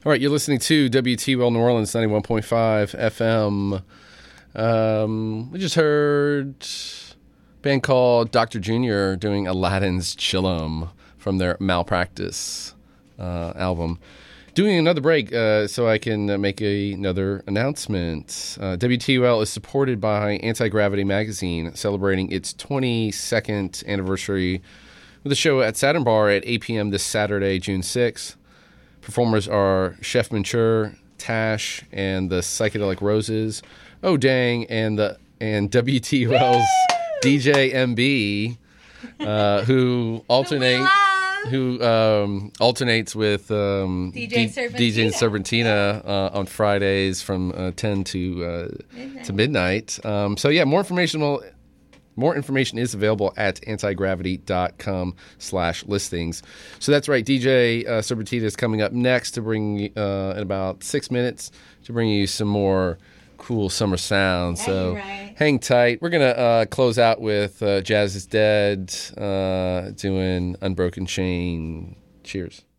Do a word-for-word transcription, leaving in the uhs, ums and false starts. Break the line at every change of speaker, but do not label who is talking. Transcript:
All right, you're listening to W T Well New Orleans, ninety-one point five F M. Um, we just heard a band called Doctor Junior doing Aladdin's Chillum from their Malpractice uh, album. Doing another break uh, so I can uh, make a, another announcement. Uh, W T U L is supported by Anti-Gravity Magazine, celebrating its twenty-second anniversary with a show at Saturn Bar at eight p.m. this Saturday, June sixth. Performers are Chef Mature, Tash, and the Psychedelic Roses, Oh Dang, and the and W T U L's D J M B, uh, who alternate. Who um, alternates with um,
D J Serpentina,
D J Serpentina uh, on Fridays from uh, ten to uh, midnight. to midnight. Um, so yeah, more information will, more information is available at antigravity.com slash listings. So that's right. D J uh, Serpentina is coming up next to bring uh, in about six minutes to bring you some more cool summer sounds.
Yeah,
so
right.
hang tight. We're going to uh, close out with uh, Jazz is Dead uh, doing Unbroken Chain. Cheers.